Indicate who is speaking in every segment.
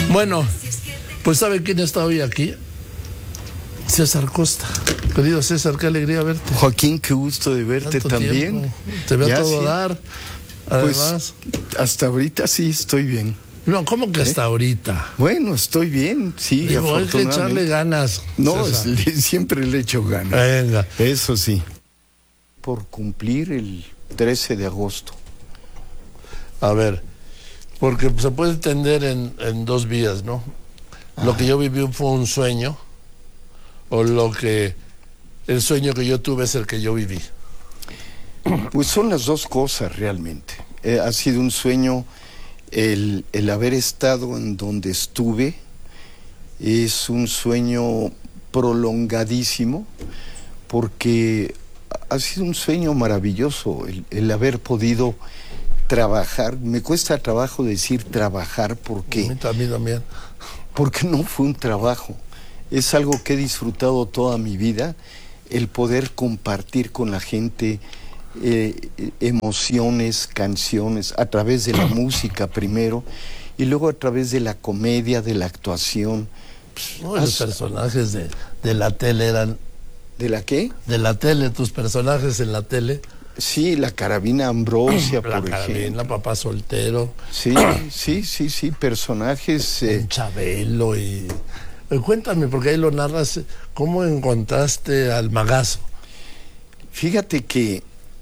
Speaker 1: Bueno, pues ¿sabe quién está hoy aquí? César Costa. Querido César, qué alegría verte.
Speaker 2: Joaquín, qué gusto de verte también.
Speaker 1: Tiempo. Te veo a todo dar. Además,
Speaker 2: pues, hasta ahorita sí estoy bien.
Speaker 1: No, ¿cómo que hasta ahorita?
Speaker 2: Bueno, estoy bien, sí.
Speaker 1: Digo, hay que echarle ganas.
Speaker 2: No, siempre le echo ganas.
Speaker 1: Venga.
Speaker 2: Eso sí. Por cumplir el 13 de agosto.
Speaker 1: A ver, porque se puede entender en dos vías, ¿no? Lo que yo viví fue un sueño, o el sueño que yo tuve es el que yo viví.
Speaker 2: Pues son las dos cosas realmente. Ha sido un sueño el haber estado en donde estuve, es un sueño prolongadísimo, porque ha sido un sueño maravilloso el haber podido trabajar. Me cuesta trabajo decir trabajar porque...
Speaker 1: A mí también.
Speaker 2: Porque no fue un trabajo, es algo que he disfrutado toda mi vida, el poder compartir con la gente emociones, canciones, a través de la música primero, y luego a través de la comedia, de la actuación.
Speaker 1: No, los personajes de la tele eran...
Speaker 2: ¿De la qué?
Speaker 1: De la tele, tus personajes en la tele.
Speaker 2: Sí, la Carabina Ambrosia, por ejemplo.
Speaker 1: La Papá Soltero.
Speaker 2: Sí, personajes...
Speaker 1: Chabelo y... Cuéntame, porque ahí lo narras, ¿cómo encontraste al Magazo?
Speaker 2: Fíjate que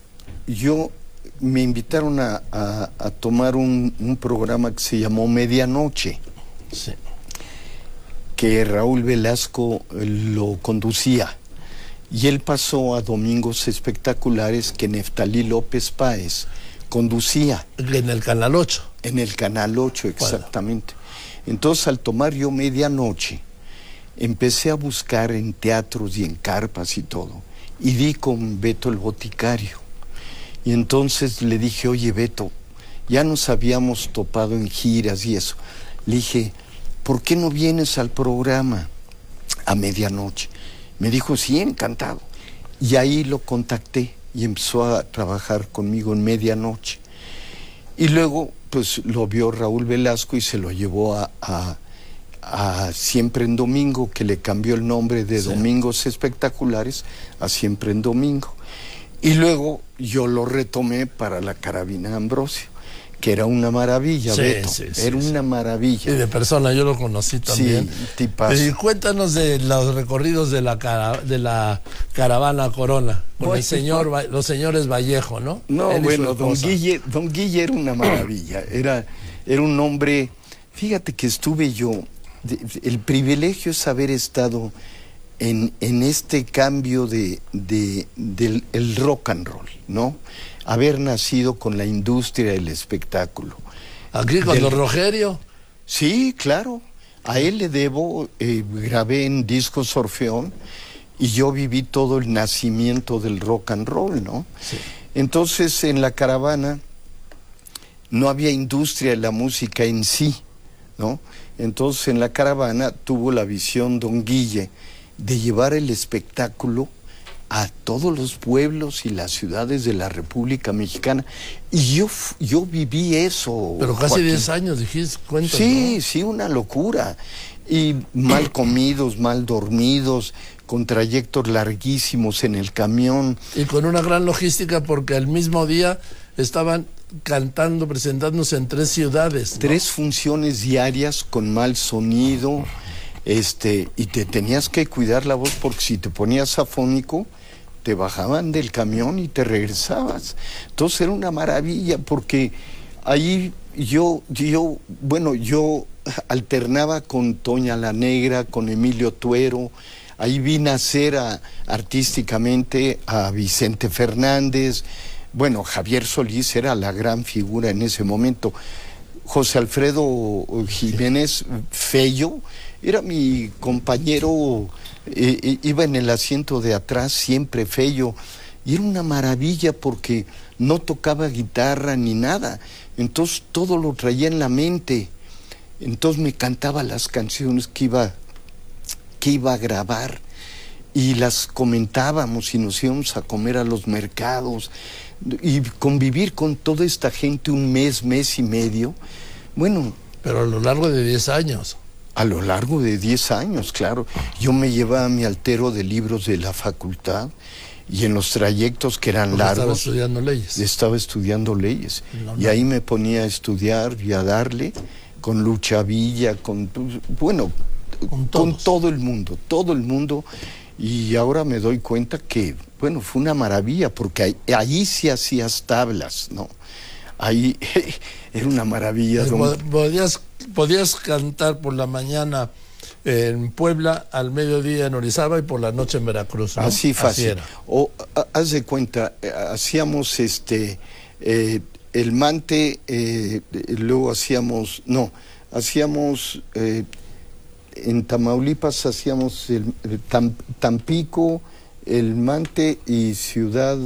Speaker 2: me invitaron a tomar un programa que se llamó Medianoche.
Speaker 1: Sí.
Speaker 2: Que Raúl Velasco lo conducía. Y él pasó a Domingos Espectaculares que Neftalí López Páez conducía.
Speaker 1: En el Canal 8.
Speaker 2: En el Canal 8, exactamente. Bueno. Entonces, al tomar yo Medianoche, empecé a buscar en teatros y en carpas y todo. Y di con Beto el Boticario. Y entonces le dije, oye Beto, ya nos habíamos topado en giras y eso. Le dije, ¿por qué no vienes al programa a medianoche? Me dijo, sí, encantado. Y ahí lo contacté y empezó a trabajar conmigo en Medianoche. Y luego, pues, lo vio Raúl Velasco y se lo llevó a Siempre en Domingo, que le cambió el nombre de Domingos Espectaculares a Siempre en Domingo. Y luego yo lo retomé para la Carabina Ambrosia, que era una maravilla, Beto. Era una maravilla.
Speaker 1: Y de persona, yo lo conocí también.
Speaker 2: Sí, tipazo.
Speaker 1: Y cuéntanos de los recorridos de la Caravana Corona, con los señores Vallejo, ¿no?
Speaker 2: No, bueno, don Guille era una maravilla. Era un hombre, fíjate que estuve yo, el privilegio es haber estado en este cambio del rock and roll, ¿no? Haber nacido con la industria del espectáculo.
Speaker 1: ¿Aquí con don Rogerio?
Speaker 2: Sí, claro. A él le debo, grabé en Discos Orfeón y yo viví todo el nacimiento del rock and roll, ¿no?
Speaker 1: Sí.
Speaker 2: Entonces, en la Caravana no había industria de la música en sí, ¿no? Entonces, en la Caravana tuvo la visión don Guille de llevar el espectáculo a todos los pueblos y las ciudades de la República Mexicana. Y yo viví eso.
Speaker 1: Pero casi Joaquín. 10 años, dijiste, cuéntanos.
Speaker 2: Sí, ¿no? Sí, una locura. Y mal comidos, mal dormidos, con trayectos larguísimos en el camión.
Speaker 1: Y con una gran logística, porque al mismo día estaban cantando, presentándose en 3 ciudades, ¿no?
Speaker 2: 3 funciones diarias con mal sonido. Y te tenías que cuidar la voz, porque si te ponías afónico, te bajaban del camión y te regresabas. Entonces era una maravilla, porque ahí yo alternaba con Toña la Negra, con Emilio Tuero. Ahí vi nacer artísticamente a Vicente Fernández. Bueno, Javier Solís era la gran figura en ese momento. José Alfredo Jiménez Fello era mi compañero, iba en el asiento de atrás, siempre Fello, y era una maravilla porque no tocaba guitarra ni nada, entonces todo lo traía en la mente, entonces me cantaba las canciones que iba a grabar, y las comentábamos y nos íbamos a comer a los mercados, y convivir con toda esta gente un mes y medio. Bueno,
Speaker 1: Pero a lo largo de 10 años.
Speaker 2: A lo largo de 10 años, claro. Yo me llevaba mi altero de libros de la facultad y en los trayectos que eran largos...
Speaker 1: Estaba estudiando leyes.
Speaker 2: Estaba estudiando leyes.
Speaker 1: No,
Speaker 2: y ahí me ponía a estudiar y a darle con Lucha Villa, bueno, con todo el mundo. Y ahora me doy cuenta que, bueno, fue una maravilla, porque ahí sí hacías tablas, ¿no? Ahí era una maravilla.
Speaker 1: Podías cantar por la mañana en Puebla, al mediodía en Orizaba y por la noche en Veracruz, ¿no?
Speaker 2: Así fácil.
Speaker 1: Así era.
Speaker 2: O haz de cuenta, hacíamos el Mante, luego hacíamos en Tamaulipas hacíamos Tampico, el Mante y Ciudad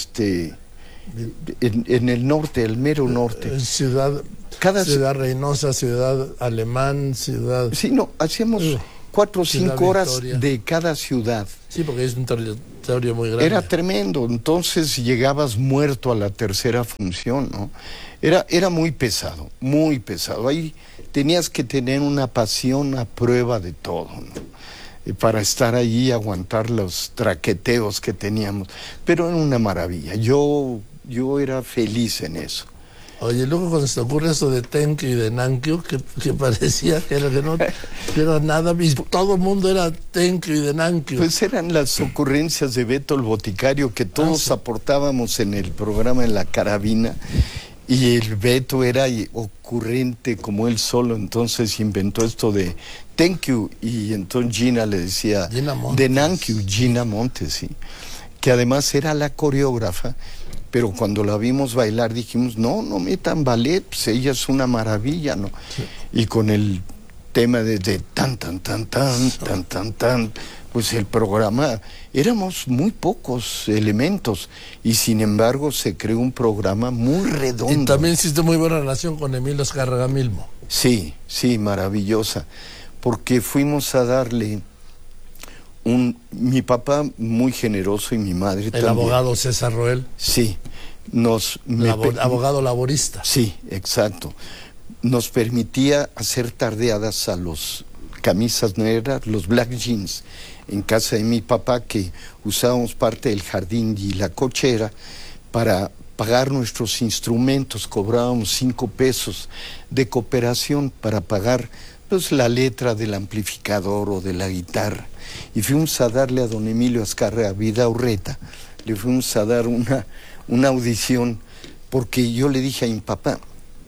Speaker 2: en el norte, el mero norte.
Speaker 1: Ciudad Reynosa, Ciudad Alemán, Ciudad...
Speaker 2: Sí, no, hacíamos 4 o 5 horas
Speaker 1: Victoria.
Speaker 2: de cada ciudad.
Speaker 1: Sí, porque es un territorio muy grande.
Speaker 2: Era tremendo, entonces llegabas muerto a la tercera función, ¿no? Era muy pesado, muy pesado. Ahí tenías que tener una pasión a prueba de todo, ¿no? Para estar ahí y aguantar los traqueteos que teníamos. Pero era una maravilla, yo era feliz en eso.
Speaker 1: Oye, luego cuando se te ocurre eso de Tenkyu y de Nankyu, que parecía que no era nada, todo el mundo era Tenkyu y de Nankyu.
Speaker 2: Pues eran las ocurrencias de Beto el Boticario que todos aportábamos en el programa en la carabina, y el Beto era ocurrente como él solo, entonces inventó esto de Tenkyu, y entonces Gina le decía de Nankyu, Gina Montes, sí, que además era la coreógrafa. Pero cuando la vimos bailar dijimos, no metan ballet, pues ella es una maravilla, ¿no? Sí. Y con el tema de tan, pues el programa, éramos muy pocos elementos y sin embargo se creó un programa muy redondo.
Speaker 1: Y también hiciste muy buena relación con Emilio Azcárraga Milmo.
Speaker 2: Sí, maravillosa, porque fuimos a darle... mi papá muy generoso y mi madre también.
Speaker 1: El abogado César Roel.
Speaker 2: Sí.
Speaker 1: Abogado laborista.
Speaker 2: Sí, exacto. Nos permitía hacer tardeadas a los camisas negras, los black jeans, en casa de mi papá, que usábamos parte del jardín y la cochera para pagar nuestros instrumentos. Cobrábamos 5 pesos de cooperación para pagar pues la letra del amplificador o de la guitarra. Y fuimos a darle a don Emilio Azcárraga Vidaurreta, le fuimos a dar una audición, porque yo le dije a mi papá,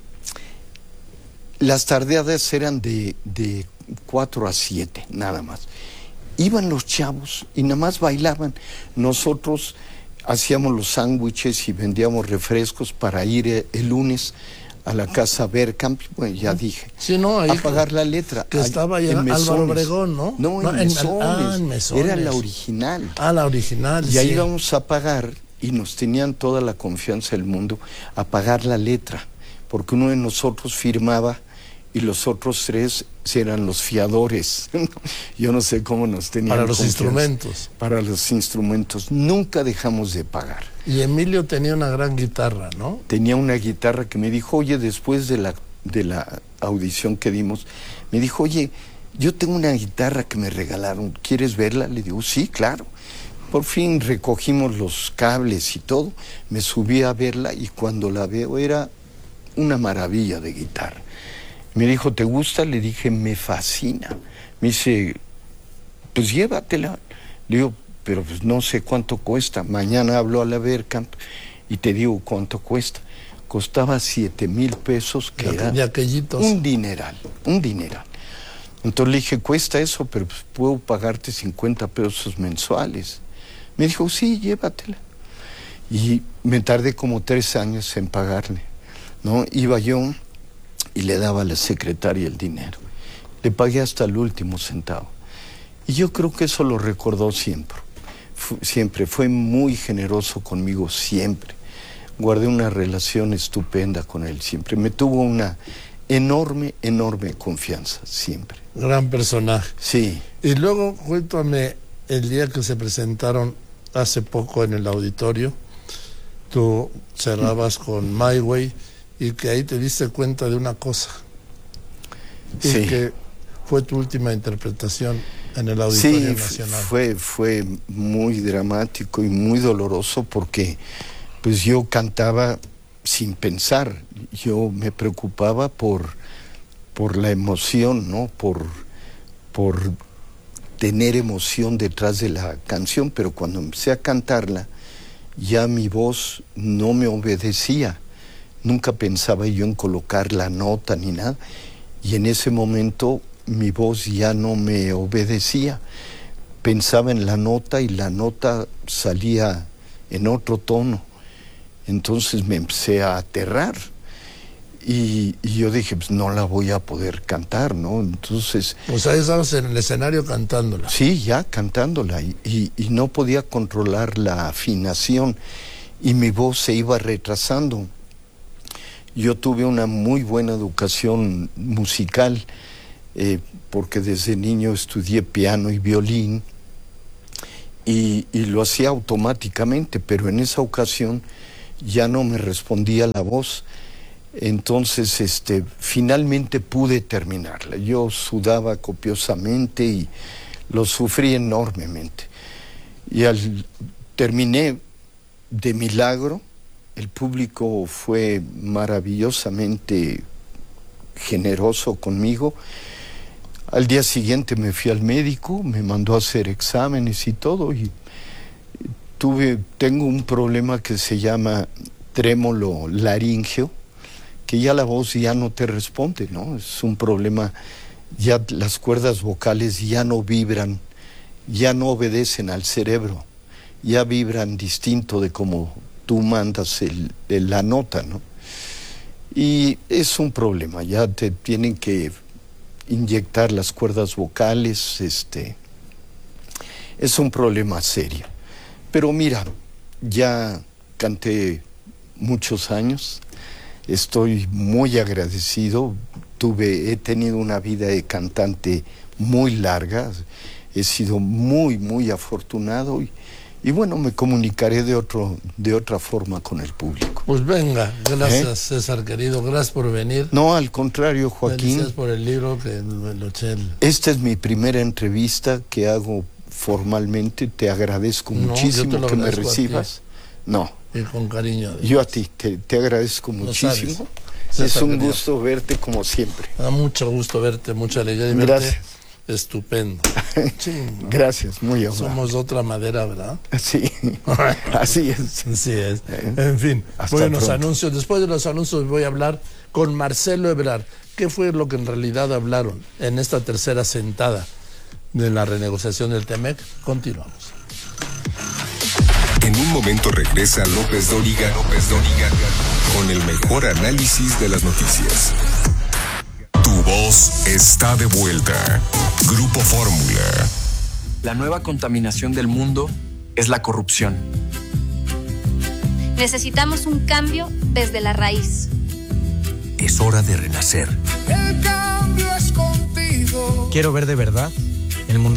Speaker 2: las tardeadas eran de 4 a 7, nada más. Iban los chavos y nada más bailaban. Nosotros hacíamos los sándwiches y vendíamos refrescos para ir el lunes a la casa Bergkamp, bueno, ya dije,
Speaker 1: sí, no, ahí
Speaker 2: a pagar la letra.
Speaker 1: Que estaba allá en Álvaro Obregón, ¿no?
Speaker 2: No, en Mesones. Era la original.
Speaker 1: La original,
Speaker 2: y ahí íbamos a pagar, y nos tenían toda la confianza del mundo, a pagar la letra, porque uno de nosotros firmaba y los otros 3 eran los fiadores. Yo no sé cómo nos tenían
Speaker 1: para los
Speaker 2: confianza.
Speaker 1: Instrumentos.
Speaker 2: Para los instrumentos. Nunca dejamos de pagar.
Speaker 1: Y Emilio tenía una gran guitarra, ¿no?
Speaker 2: Tenía una guitarra que me dijo, oye, después de la audición que dimos, me dijo, oye, yo tengo una guitarra que me regalaron, ¿quieres verla? Le digo, sí, claro. Por fin recogimos los cables y todo, me subí a verla y cuando la veo era una maravilla de guitarra. Me dijo, ¿te gusta? Le dije, me fascina. Me dice, pues llévatela. Le digo, pero pues no sé cuánto cuesta. Mañana hablo a la Bergkamp y te digo cuánto cuesta. Costaba 7,000 pesos, que era un dineral. Entonces le dije, cuesta eso, pero pues puedo pagarte 50 pesos mensuales. Me dijo, sí, llévatela. Y me tardé como 3 años en pagarle, ¿no? Iba yo y le daba a la secretaria el dinero. Le pagué hasta el último centavo. Y yo creo que eso lo recordó siempre. Siempre fue muy generoso conmigo, siempre. Guardé una relación estupenda con él, siempre. Me tuvo una enorme confianza, siempre.
Speaker 1: Gran personaje.
Speaker 2: Sí.
Speaker 1: Y luego, cuéntame, el día que se presentaron hace poco en el auditorio, tú cerrabas con My Way y que ahí te diste cuenta de una cosa. y
Speaker 2: Sí.
Speaker 1: que fue tu última interpretación en el Auditorio Nacional.
Speaker 2: Fue muy dramático y muy doloroso porque pues yo cantaba sin pensar. Yo me preocupaba por la emoción, ¿no? Por tener emoción detrás de la canción, pero cuando empecé a cantarla, ya mi voz no me obedecía. Nunca pensaba yo en colocar la nota ni nada. Y en ese momento mi voz ya no me obedecía. Pensaba en la nota y la nota salía en otro tono. Entonces me empecé a aterrar. Y yo dije, pues no la voy a poder cantar, ¿no? Entonces...
Speaker 1: O sea, estabas en el escenario cantándola.
Speaker 2: Sí, ya cantándola. Y no podía controlar la afinación. Y mi voz se iba retrasando. Yo tuve una muy buena educación musical, porque desde niño estudié piano y violín. Y lo hacía automáticamente, pero en esa ocasión ya no me respondía la voz. Entonces, finalmente pude terminarla. Yo sudaba copiosamente y lo sufrí enormemente. Y terminé de milagro. El público fue maravillosamente generoso conmigo. Al día siguiente me fui al médico, me mandó a hacer exámenes y todo, y tengo un problema que se llama trémolo laríngeo, que ya la voz ya no te responde, ¿no? Es un problema, ya las cuerdas vocales ya no vibran, ya no obedecen al cerebro, ya vibran distinto de como tú mandas la nota, ¿no? Y es un problema, ya te tienen que inyectar las cuerdas vocales, es un problema serio. Pero mira, ya canté muchos años, estoy muy agradecido, he tenido una vida de cantante muy larga, he sido muy, muy afortunado y bueno, me comunicaré de otra forma con el público.
Speaker 1: Pues venga, gracias César querido, gracias por venir.
Speaker 2: No, al contrario, Joaquín.
Speaker 1: Gracias por el libro que lo eché.
Speaker 2: Esta es mi primera entrevista que hago formalmente, te agradezco muchísimo que me recibas. No.
Speaker 1: Y con cariño.
Speaker 2: Yo a ti, te agradezco muchísimo. Es un gusto verte como siempre.
Speaker 1: Da mucho gusto verte, mucha alegría.
Speaker 2: Gracias.
Speaker 1: Verte estupendo. Sí, ¿no?
Speaker 2: Gracias, muy amable.
Speaker 1: Somos de otra madera, ¿verdad?
Speaker 2: Sí, así es.
Speaker 1: Así es. En fin, buenos anuncios. Después de los anuncios voy a hablar con Marcelo Ebrard. ¿Qué fue lo que en realidad hablaron en esta tercera sentada de la renegociación del TEMEC? Continuamos.
Speaker 3: En un momento regresa López Dóriga con el mejor análisis de las noticias. Tu voz está de vuelta. Grupo Fórmula.
Speaker 4: La nueva contaminación del mundo es la corrupción.
Speaker 5: Necesitamos un cambio desde la raíz.
Speaker 6: Es hora de renacer.
Speaker 7: El cambio es contigo.
Speaker 6: Quiero ver de verdad el mundo